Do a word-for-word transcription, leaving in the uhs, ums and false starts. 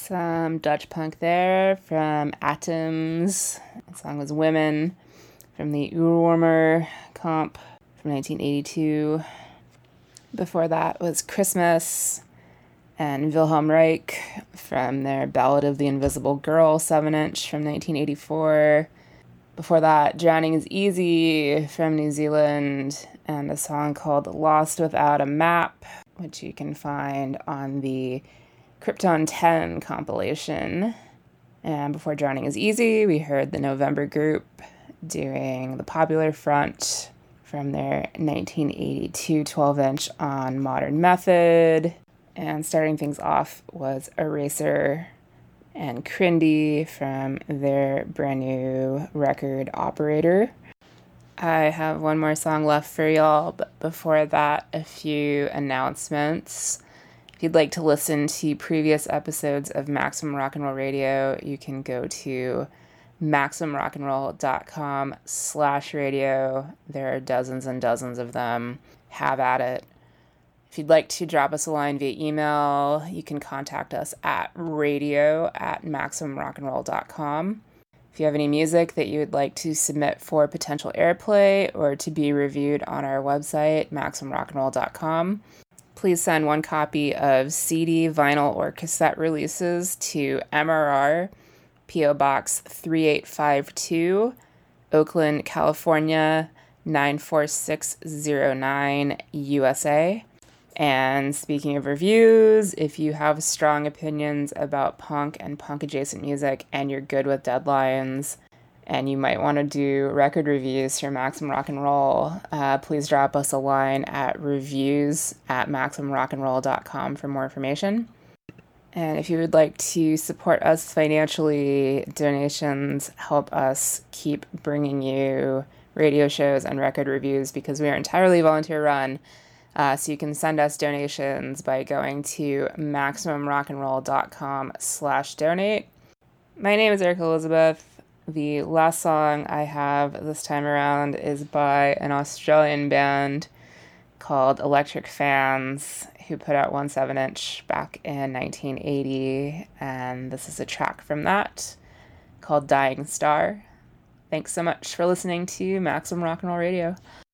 Some Dutch punk there from Atoms. The song was Women from the Oorwormer comp from nineteen eighty-two. Before that was Christmas and Wilhelm Reich from their Ballad of the Invisible Girl seven inch from nineteen eighty-four. Before that, Drowning is Easy from New Zealand and a song called Lost Without a Map, which you can find on the Krypton ten compilation. And before Drowning is Easy, we heard the November Group doing The Popular Front from their nineteen eighty-two twelve inch on Modern Method. And starting things off was Eraser and Crindy from their brand new record Operator. I have one more song left for y'all, but before that, a few announcements. If you'd like to listen to previous episodes of Maximum Rock and Roll Radio, you can go to maximumrockandroll.com slash radio. There are dozens and dozens of them. Have at it. If you'd like to drop us a line via email, you can contact us at radio at maximumrockandroll dot com. If you have any music that you would like to submit for potential airplay or to be reviewed on our website, maximum rock and roll dot com, please send one copy of C D, vinyl, or cassette releases to M R R, P O Box three eight five two, Oakland, California, nine four six zero nine, U S A. And speaking of reviews, if you have strong opinions about punk and punk-adjacent music and you're good with deadlines and you might want to do record reviews for Maximum Rock and Roll, uh, please drop us a line at reviews at maximum rock and roll dot com for more information. And if you would like to support us financially, donations help us keep bringing you radio shows and record reviews because we are entirely volunteer run. Uh, so you can send us donations by going to maximumrockandroll.com slash donate. My name is Erica Elizabeth. The last song I have this time around is by an Australian band called Electric Fans, who put out one seven inch back in nineteen eighty, and this is a track from that called Dying Star. Thanks so much for listening to Maximum Rock and Roll Radio.